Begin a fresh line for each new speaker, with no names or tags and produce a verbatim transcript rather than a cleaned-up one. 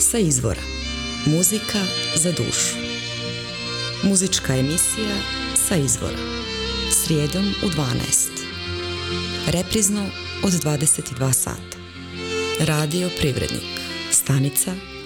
Sa izvora. Muzika za dušu. Muzička emisija Sa izvora. Srijedom u dvanaest. Reprizno od dvadeset dva sata. Radio Privrednik. Stanica